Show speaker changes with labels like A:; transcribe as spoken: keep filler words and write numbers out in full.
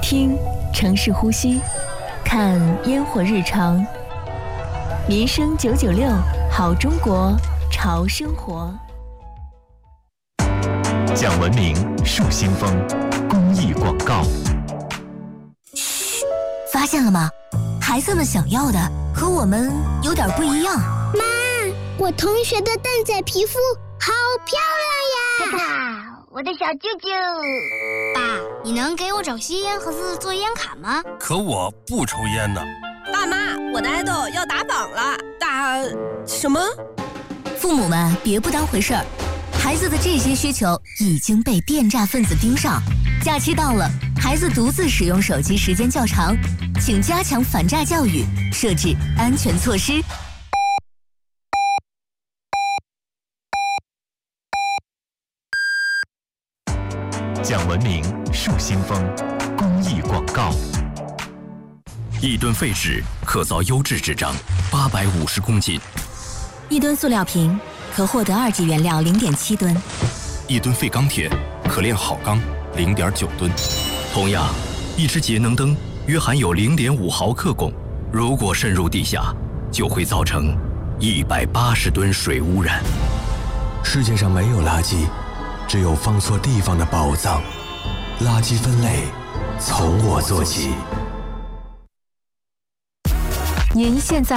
A: 听城市呼吸，看烟火日常。民生九九六，好中国，潮生活。
B: 讲文明，树新风，公益广告。
C: 嘘，发现了吗？孩子们想要的和我们有点不一样。
D: 妈，我同学的蛋仔皮肤好漂亮呀！
E: 哈哈，我的小舅舅。
F: 爸，你能给我找吸烟盒子做烟卡吗？
G: 可我不抽烟呢。
H: 爸妈，我的爱豆要打榜了，打什么？
C: 父母们别不当回事儿，孩子的这些需求已经被电诈分子盯上。假期到了，孩子独自使用手机时间较长，请加强反诈教育，设置安全措施。
B: 讲文明，树新风，公益广告。
I: 一吨废纸可造优质纸张八百五十公斤，
C: 一吨塑料瓶可获得二级原料零点七吨，
I: 一吨废钢铁可炼好钢零点九吨。同样，一只节能灯约含有零点五毫克汞，如果渗入地下，就会造成一百八十吨水污染。
J: 世界上没有垃圾，只有放错地方的宝藏。垃圾分类，从我做起。
A: 您现在